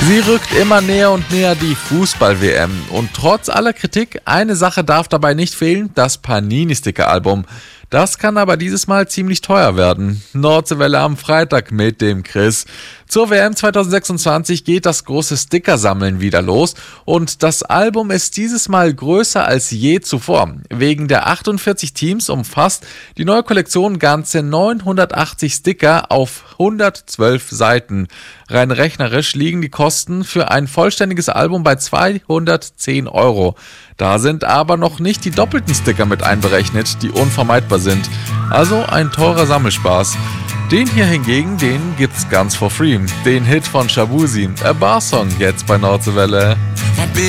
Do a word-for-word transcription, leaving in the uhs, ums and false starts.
Sie rückt immer näher und näher, die Fußball-W M. Und trotz aller Kritik, eine Sache darf dabei nicht fehlen, das Panini-Sticker-Album. Das kann aber dieses Mal ziemlich teuer werden. Nordseewelle am Freitag mit dem Chris. Zur W M zwanzig sechsundzwanzig geht das große Stickersammeln wieder los und das Album ist dieses Mal größer als je zuvor. Wegen der achtundvierzig Teams umfasst die neue Kollektion ganze neunhundertachtzig Sticker auf hundertzwölf Seiten. Rein rechnerisch liegen die Kosten für ein vollständiges Album bei zweihundertzehn Euro. Da sind aber noch nicht die doppelten Sticker mit einberechnet, die unvermeidbar sind. Also ein teurer Sammelspaß. Den hier hingegen, den gibt's ganz for free. Den Hit von Shabuzi, A Bar Song, jetzt bei Nordseewelle.